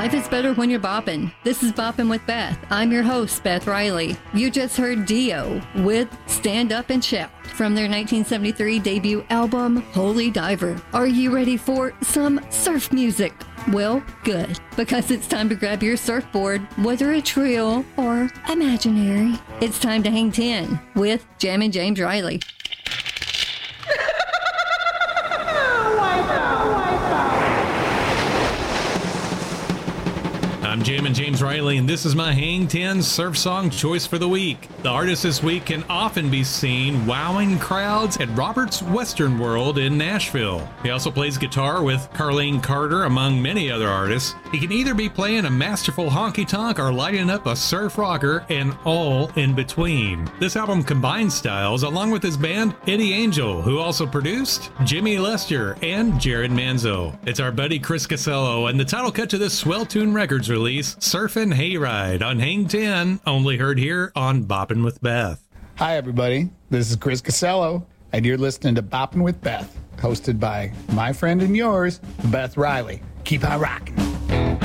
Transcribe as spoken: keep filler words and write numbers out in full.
Life is better when you're bopping. This is Bopping with Beth. I'm your host, Beth Riley. You just heard Dio with Stand Up and Shout from their nineteen seventy-three debut album, Holy Diver. Are you ready for some surf music? Well, good, because it's time to grab your surfboard, whether it's real or imaginary. It's time to hang ten with Jammin' James Riley. I'm Jammin' James Riley, and this is my Hang ten Surf Song Choice for the Week. The artist this week can often be seen wowing crowds at Robert's Western World in Nashville. He also plays guitar with Carlene Carter, among many other artists. He can either be playing a masterful honky-tonk or lighting up a surf rocker, and all in between. This album combines styles along with his band Eddie Angel, who also produced Jimmy Lester and Jared Manzo. It's our buddy Chris Casello, and the title cut to this Swell Tune Records release, Surfin' Hayride on Hang ten, only heard here on Boppin' with Beth. Hi, everybody. This is Chris Casello, and you're listening to Boppin' with Beth, hosted by my friend and yours, Beth Riley. Keep on rocking.